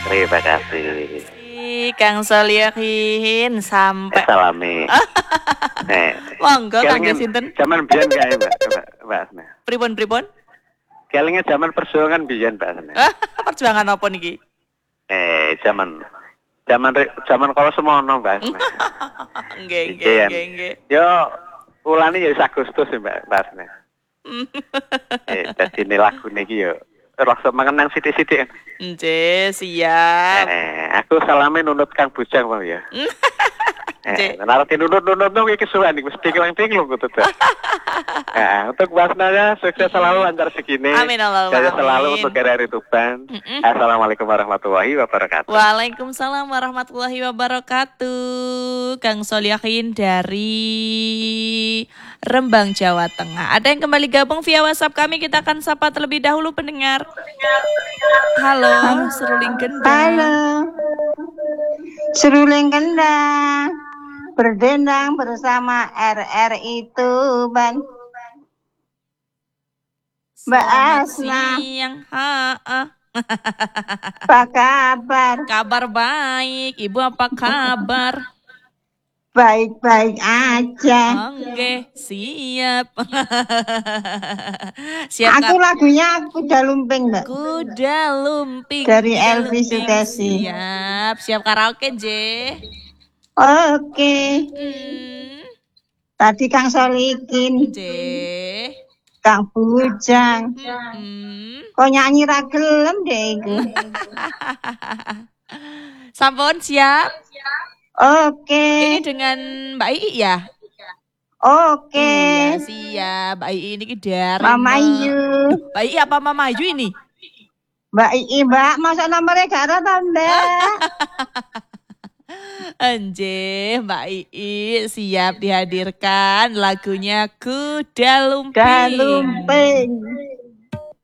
Terima kasih. Kang Solihin sampai Salami. monggo kangge Kelingan sinten? zaman biyen kae, Mbak Asna. Pripun? Kelingan zaman perjuangan biyen, Mbak Asna. Perjuangan apa niki? Zaman kalau semono, Mbak Asna. Nggih. Yo ulane ya Agustus Mbak Asna. Dadi ne lagu niki yo rasa mengenang sithik-sithik. Nggih, siap. Aku salame nunut Kang Bujang, Bang ya. Nek nunut nang iki kesuwen iki mesti kelang-keling gitu tuh. Untuk Basnanya sukses selalu lancar segini. Amin Allahumma Saya selalu amin. untuk RRI Tuban. Assalamualaikum warahmatullahi wabarakatuh. Waalaikumsalam warahmatullahi wabarakatuh. Kang Solihin dari Rembang, Jawa Tengah. Ada yang kembali gabung via WhatsApp kami, kita akan sapa terlebih dahulu pendengar. Halo, seruling kendang. Halo, seruling kendang berdendang bersama RRI Tuban. Mbak Asna, siang. apa kabar? Kabar baik, Ibu apa kabar? Baik-baik aja. Oke, siap. Aku lagunya Kuda Lumping, Mbak. Kuda Lumping dari Elvi Sukesi. Siap karaoke, J. Oke. Tadi Kang Solihin, J. Kang Bujang. Kok nyanyi ra gelem deh iku. Sampun siap? Oke. Ini dengan Mbak Ii ya? Oke. Iya, siap. Mbak Ii ini dari Mama Iyu. Mbak Ii apa Mama Iyu ini? Mbak Ii, Mbak. Masa nomornya gak ada tanda? Anjir, Mbak Ii siap dihadirkan lagunya Kuda Lumping. Kuda Lumping.